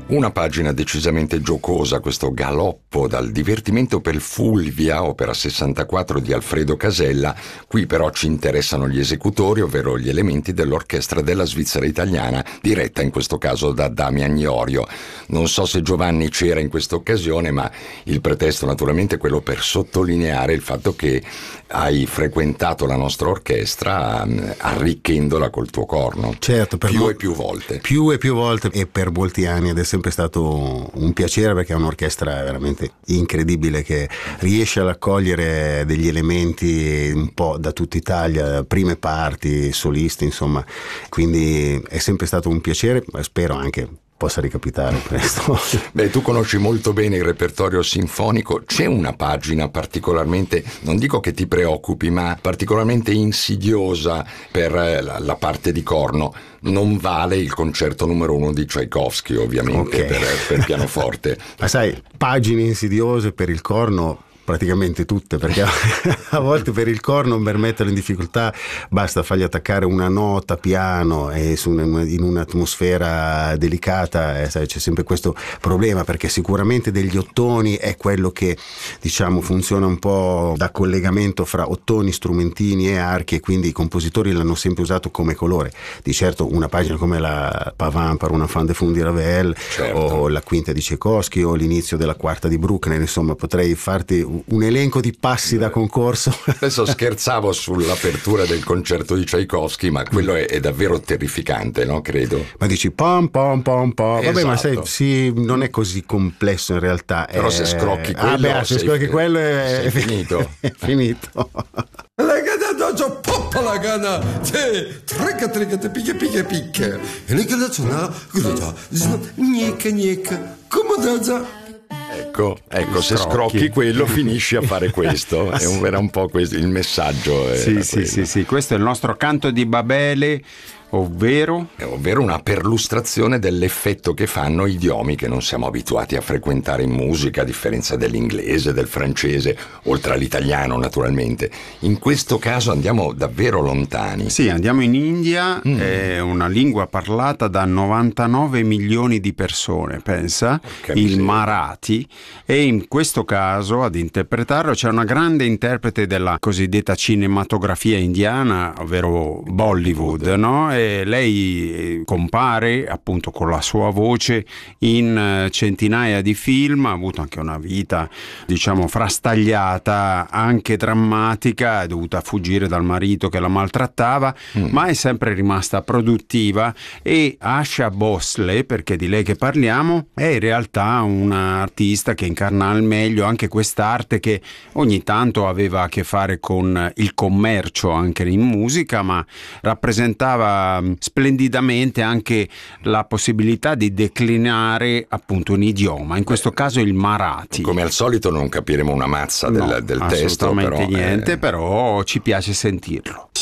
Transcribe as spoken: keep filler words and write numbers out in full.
Una pagina decisamente giocosa, questo galoppo dal divertimento per Fulvia, opera sessantaquattro di Alfredo Casella. Qui però ci interessano gli esecutori, ovvero gli elementi dell'orchestra della Svizzera italiana, diretta in questo caso da Damian Iorio. Non so se Giovanni c'era in questa occasione, ma il pretesto naturalmente è quello per sottolineare il fatto che hai frequentato la nostra orchestra arricchendola col tuo corno. Certo, per più mo- e più volte. Più e più volte e per molti anni, ed è sempre stato un piacere perché è un'orchestra veramente incredibile che riesce ad accogliere degli elementi un po' da tutta Italia, prime parti, solisti, insomma, quindi è sempre stato un piacere, spero anche possa ricapitare presto. Beh, tu conosci molto bene il repertorio sinfonico. C'è una pagina particolarmente, non dico che ti preoccupi, ma particolarmente insidiosa per la, la parte di corno? Non vale il concerto numero uno di Tchaikovsky, ovviamente, okay. per, per pianoforte. Ma sai, pagine insidiose per il corno praticamente tutte, perché a volte per il corno, per metterlo in difficoltà, basta fargli attaccare una nota piano e su una, in un'atmosfera delicata, eh, sai, c'è sempre questo problema, perché sicuramente degli ottoni è quello che, diciamo, funziona un po' da collegamento fra ottoni, strumentini e archi, e quindi i compositori l'hanno sempre usato come colore. Di certo una pagina come la Pavane per una fan de fond di Ravel, certo, o la quinta di Tchaikovsky o l'inizio della quarta di Bruckner, insomma potrei farti un elenco di passi da concorso. Adesso scherzavo sull'apertura del concerto di Tchaikovsky, ma quello è, è davvero terrificante, no? Credo. Ma dici pom pom pom pom, esatto. Vabbè, ma sai, sì, non è così complesso in realtà. Però è... se scrocchi quello, ah, beh, se scrocchi quello è, è finito. È finito. La gana dojo poppa la gana te tricca tricca te picche picche picche e ne che c'è cosa nica nica come da. Ecco, ecco, se scrocchi quello finisci a fare questo. È un, era un po' questo il messaggio. Sì, sì, sì, sì, questo è il nostro canto di Babele, ovvero? Ovvero una perlustrazione dell'effetto che fanno idiomi che non siamo abituati a frequentare in musica, a differenza dell'inglese, del francese, oltre all'italiano naturalmente. In questo caso andiamo davvero lontani. Sì, andiamo in India, mm. è una lingua parlata da novantanove milioni di persone, pensa, il Marathi, e in questo caso ad interpretarlo c'è una grande interprete della cosiddetta cinematografia indiana, ovvero Bollywood, no? E lei compare appunto con la sua voce in centinaia di film, ha avuto anche una vita, diciamo, frastagliata, anche drammatica, è dovuta fuggire dal marito che la maltrattava, mm. ma è sempre rimasta produttiva. E Asha Bhosle, perché di lei che parliamo, è in realtà un'artista che incarna al meglio anche quest'arte che ogni tanto aveva a che fare con il commercio anche in musica, ma rappresentava splendidamente anche la possibilità di declinare appunto un idioma, in questo caso il Marathi. Come al solito non capiremo una mazza del, no, del testo, assolutamente però, niente, eh... però ci piace sentirlo.